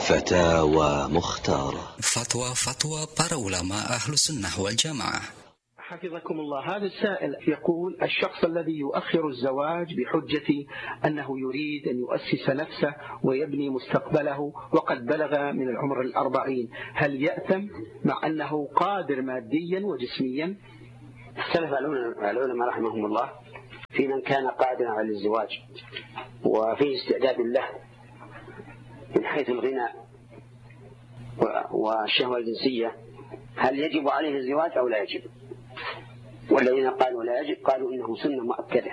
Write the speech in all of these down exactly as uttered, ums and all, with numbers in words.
فتاوى مختارة. فتوى فتوى para ulama أهل السنة والجماعة. حفظكم الله. هذا السائل يقول: الشخص الذي يؤخر الزواج بحجة أنه يريد أن يؤسس نفسه ويبني مستقبله وقد بلغ من العمر الأربعين، هل يأثم مع أنه قادر ماديا وجسميا؟ اختلف العلماء رحمهم الله في من كان قادرا على الزواج وفيه استعداد له من حيث الغنى والشهوة الجنسية، هل يجب عليه الزواج أو لا يجب؟ والذين قالوا لا يجب قالوا إنه سنة مؤكدة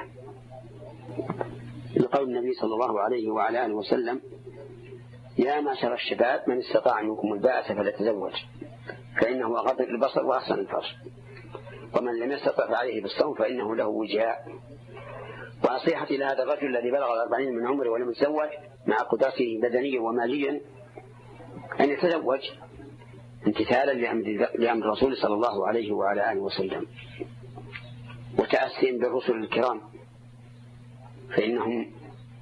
لقول النبي صلى الله عليه وعلى آله وسلم: يا معشر الشباب من استطاع منكم الباءة فليتزوج فإنه أغض البصر وأحسن الفرج، ومن لم يستطع فعليه بالصوم فإنه له وجاء. ونصيحة إلى هذا الرجل الذي بلغ الأربعين من عمره ولم يتزوج مع قدرته بدنيا وماليا أن يتزوج امتثالا لأمر الرسول صلى الله عليه وعلى آله وسلم وتأسيا بالرسل الكرام، فإنهم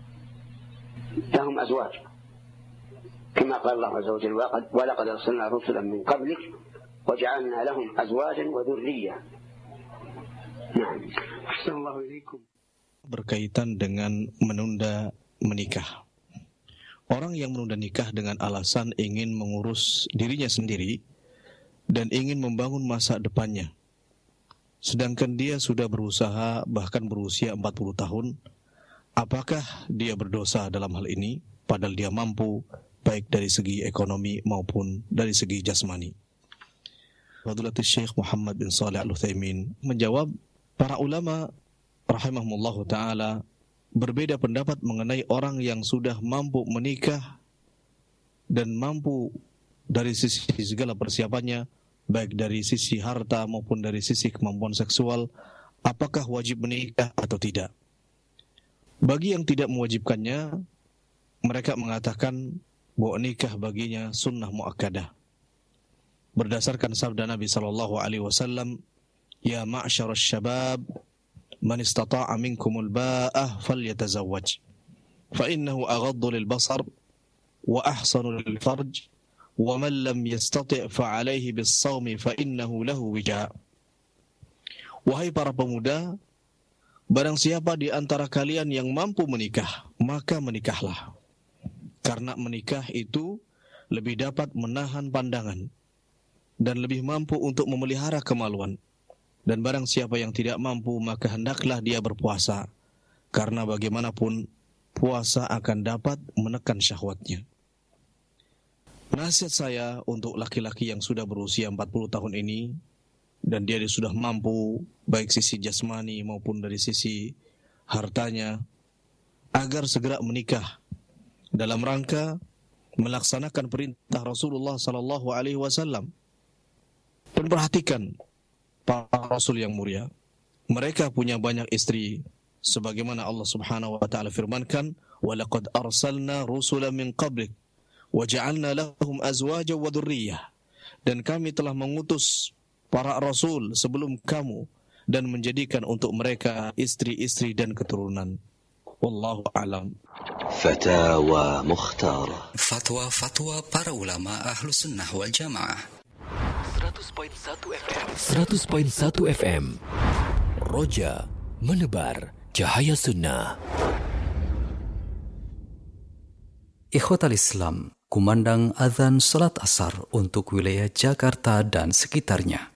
لهم أزواج كما قال الله عز وجل: ولقد أرسلنا رسلا من قبلك وجعلنا لهم أزواجا وذرية. نعم. أحسن الله إليكم. Berkaitan dengan menunda menikah. Orang yang menunda nikah dengan alasan ingin mengurus dirinya sendiri dan ingin membangun masa depannya, sedangkan dia sudah berusaha bahkan berusia empat puluh tahun, apakah dia berdosa dalam hal ini padahal dia mampu baik dari segi ekonomi maupun dari segi jasmani? Fadilatul Syekh Muhammad bin Shalih Al-Utsaimin menjawab, para ulama rahimahumullahu ta'ala berbeda pendapat mengenai orang yang sudah mampu menikah dan mampu dari sisi segala persiapannya, baik dari sisi harta maupun dari sisi kemampuan seksual, apakah wajib menikah atau tidak. Bagi yang tidak mewajibkannya, mereka mengatakan bahwa nikah baginya sunnah muakkadah. Berdasarkan sabda Nabi sallallahu alaihi wasallam, "Ya ma'syarasy syabab, man istata'a minkumul ba'ah falyatazawwaj fa innahu aghaddu lil basar wa ahsanu lil farj wa man lam yastati' fa 'alayhi bis shaumi fa innahu lahu wija'." Wahai para pemuda, barang siapa di antara kalian yang mampu menikah, maka menikahlah. Karena menikah itu lebih dapat menahan pandangan dan lebih mampu untuk memelihara kemaluan. Dan barang siapa yang tidak mampu, maka hendaklah dia berpuasa, karena bagaimanapun puasa akan dapat menekan syahwatnya. Nasihat saya untuk laki-laki yang sudah berusia empat puluh tahun ini dan dia sudah mampu baik sisi jasmani maupun dari sisi hartanya, agar segera menikah dalam rangka melaksanakan perintah Rasulullah sallallahu alaihi wasallam. Dan perhatikan para rasul yang mulia, mereka punya banyak istri, sebagaimana Allah Subhanahu wa taala firmankan, "Wa laqad arsalna rusulan min qablik wa ja'alna lahum azwajan wa dhurriyyah." Dan kami telah mengutus para rasul sebelum kamu dan menjadikan untuk mereka istri-istri dan keturunan. Wallahu a'lam. Fatawa Mukhtara. Fatwa fatwa para ulama Ahlu Sunnah wal Jamaah. seratus koma satu F M Roja menebar cahaya sunnah. Ikhwatal Islam, kumandang azan salat asar untuk wilayah Jakarta dan sekitarnya.